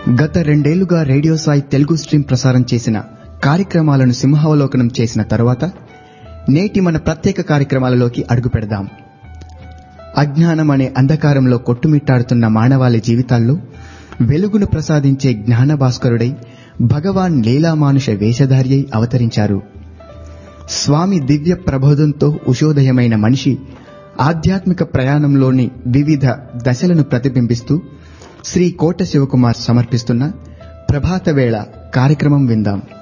గత 2 ఏళ్లుగా radio Sai Telugu stream ప్రసారం చేసిన కార్యక్రమాలను సింహావలోకనం చేసిన తరువాత నేటి మన ప్రత్యేక కార్యక్రమాలలోకి అడుగు పెడదాం. అజ్ఞానం అనే అంధకారంలో కొట్టుమిట్టాడుతున్న మానవాళి జీవితాల్లో వెలుగును ప్రసాదించే జ్ఞానభాస్కరుడై భగవాన్ లీలామానుష వేషధారి అయి అవతరించారు. స్వామి దివ్య ప్రబోధంతో ఉషోదయమైన మనిషి ఆధ్యాత్మిక ప్రయాణంలోని వివిధ దశలను ప్రతిబింబిస్తూ శ్రీ కోట శివకుమార్ సమర్పిస్తున్న ప్రభాత వేళ కార్యక్రమం విందాం.